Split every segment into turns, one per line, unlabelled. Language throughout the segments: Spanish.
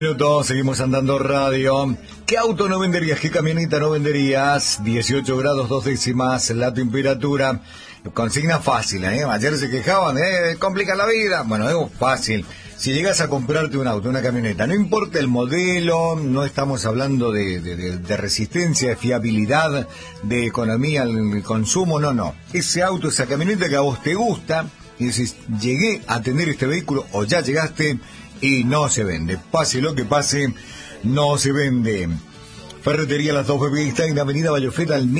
Minutos, seguimos andando radio. ¿Qué auto no venderías? ¿Qué camioneta no venderías? 18 grados 2 décimas la temperatura. Consigna fácil, ¿eh? Ayer se quejaban, complica la vida. Bueno, es fácil. Si llegas a comprarte un auto, una camioneta, no importa el modelo, no estamos hablando de resistencia, de fiabilidad, de economía al consumo, no. Ese auto, esa camioneta que a vos te gusta, y decís, llegué a tener este vehículo o ya llegaste, y no se vende. Pase lo que pase, no se vende. Ferretería Las Dos Bebés está en Avenida Bayofeta al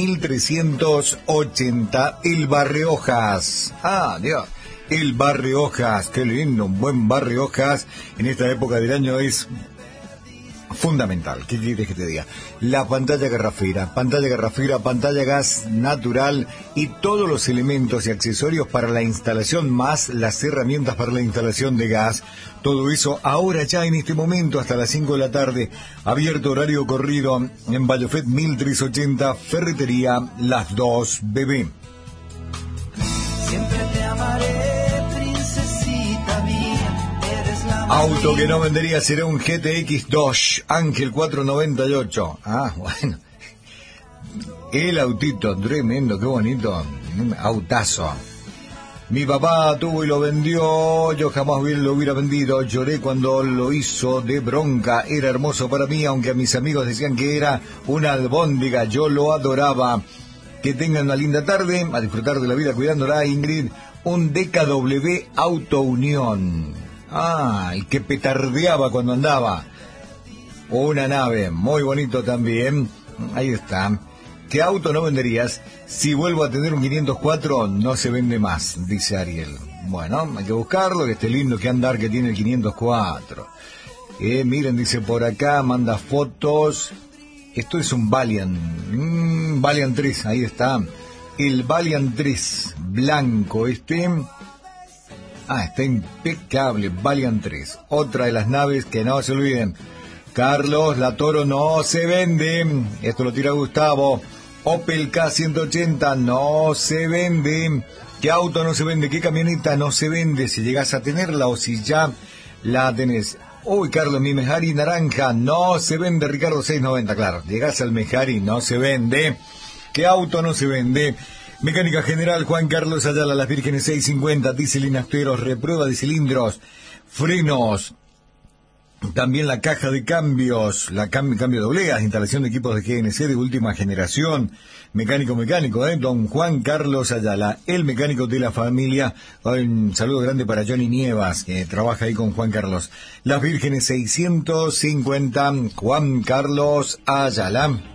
1380, el Barrio Hojas. Ah, Dios. El Barrio Hojas, qué lindo, un buen Barrio Hojas. En esta época del año es fundamental. ¿Qué quieres que te diga? La pantalla garrafera, pantalla gas natural y todos los elementos y accesorios para la instalación, más las herramientas para la instalación de gas. Todo eso ahora ya en este momento hasta las 5 de la tarde. Abierto horario corrido en Bayofet 1380, Ferretería Las Dos Bebé.
Siempre te amaré, princesita mía, eres la
Auto que no vendería será un GTX Dodge Ángel 498. Ah, bueno. El autito, tremendo, qué bonito. Un autazo. Mi papá tuvo y lo vendió, yo jamás lo hubiera vendido. Lloré cuando lo hizo de bronca. Era hermoso para mí, aunque a mis amigos decían que era una albóndiga. Yo lo adoraba. Que tengan una linda tarde, a disfrutar de la vida cuidándola, Ingrid. Un DKW Auto Unión. Ah, el que petardeaba cuando andaba. Una nave, muy bonito también. Ahí está. ¿Qué auto no venderías? Si vuelvo a tener un 504, no se vende más, dice Ariel. Bueno, hay que buscarlo, que esté lindo, que andar que tiene el 504. Miren, dice por acá, manda fotos. Esto es un Valiant. Valiant 3, ahí está. El Valiant 3, blanco este. Ah, está impecable, Valiant 3. Otra de las naves que no se olviden. Carlos, la Toro no se vende. Esto lo tira Gustavo. Opel K180 no se vende. ¿Qué auto no se vende? ¿Qué camioneta no se vende? Si llegas a tenerla o si ya la tenés. Uy, Carlos, mi Mejari naranja no se vende. Ricardo 690, claro. Llegás al Mejari, no se vende. ¿Qué auto no se vende? Mecánica General Juan Carlos Ayala, Las Vírgenes 650, diésel inasteros, reprueba de cilindros, frenos, también la caja de cambios, cambio de obleas, instalación de equipos de GNC de última generación, mecánico, don Juan Carlos Ayala, el mecánico de la familia. Un saludo grande para Johnny Nievas, que trabaja ahí con Juan Carlos. Las Vírgenes 650, Juan Carlos Ayala.